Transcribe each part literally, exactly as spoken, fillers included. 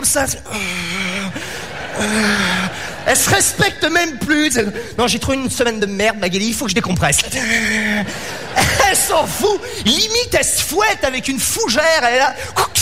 comme ça. Elle se respecte même plus. Non, j'ai trouvé une semaine de merde, Magali, il faut que je décompresse. Elle s'en fout. Limite, elle se fouette avec une fougère. Elle est là.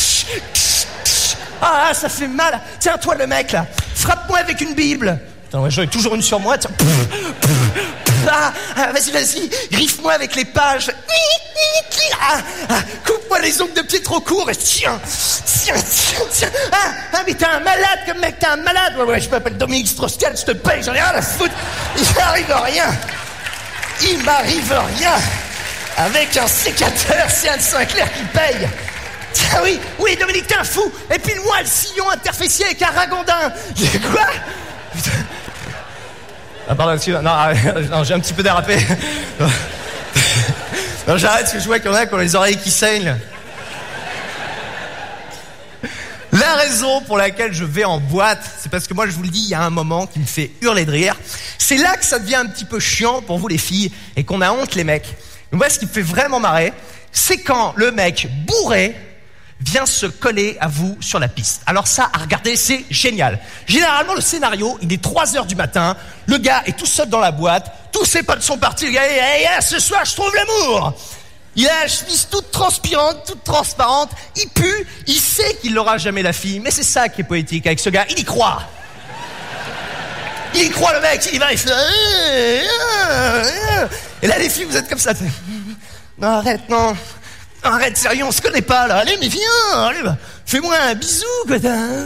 Ah, ça fait mal. Tiens, toi, le mec, là, frappe-moi avec une Bible. Attends, j'en ai toujours une sur moi. Tiens. Ah, ah, vas-y, vas-y, griffe-moi avec les pages. Ah, ah, coupe-moi les ongles de pied trop courts et tiens, tiens, tiens, tiens. Ah, ah, mais t'es un malade comme mec, t'es un malade. Ouais, ouais, je m'appelle Dominique Strauss-Kahn, je te paye, j'en ai rien à foutre. Il m'arrive rien. Il m'arrive rien. Avec un sécateur, c'est Anne Sinclair qui paye. Tiens, oui, oui, Dominique, t'es un fou. Et puis moi, le sillon interfessier avec un ragondin. J'ai quoi? Putain. Ah pardon, excuse-moi, non, non, j'ai un petit peu dérapé. Non, j'arrête parce que je vois qu'il y en a qui ont les oreilles qui saignent. La raison pour laquelle je vais en boîte, c'est parce que moi je vous le dis, il y a un moment qui me fait hurler de rire. C'est là que ça devient un petit peu chiant pour vous les filles et qu'on a honte les mecs. Mais moi ce qui me fait vraiment marrer, c'est quand le mec bourré vient se coller à vous sur la piste. Alors ça, à regarder, c'est génial. Généralement, le scénario, il est trois heures du matin, le gars est tout seul dans la boîte, tous ses potes sont partis, le gars, hey, hey, ce soir, je trouve l'amour. Il a la chemise toute transpirante, toute transparente, il pue, il sait qu'il n'aura jamais la fille, mais c'est ça qui est poétique avec ce gars, il y croit. Il y croit, le mec, il y va, il fait... Et là, les filles, vous êtes comme ça. Non, arrête, non... Arrête, sérieux, on se connaît pas, là. Allez, mais viens, allez, bah, fais-moi un bisou, quoi.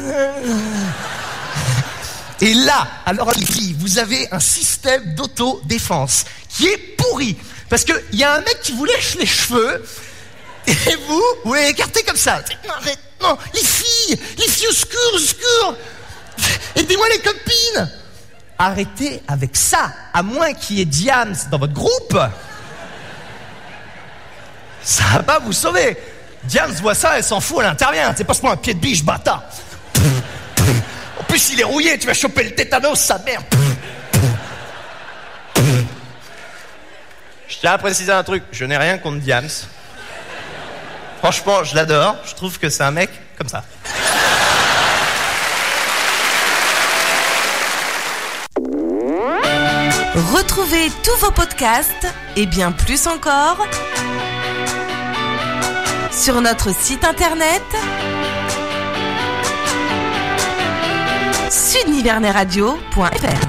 Et là, alors, les filles, vous avez un système d'autodéfense qui est pourri. Parce que il y a un mec qui vous lèche les cheveux, et vous, vous les écartez comme ça. Non, arrête, non, les filles, les filles, au secours, au secours. Aidez-moi, les copines. Arrêtez avec ça, à moins qu'il y ait Diams dans votre groupe. Ça va pas vous sauver. Diams voit ça, elle s'en fout, elle intervient. C'est passe-moi un pied de biche, bâtard. En plus, il est rouillé, tu vas choper le tétanos, sa mère. Je tiens à préciser un truc, je n'ai rien contre Diams. Franchement, je l'adore, je trouve que c'est un mec comme ça. Retrouvez tous vos podcasts et bien plus encore sur notre site internet sud nivernais radio point f r.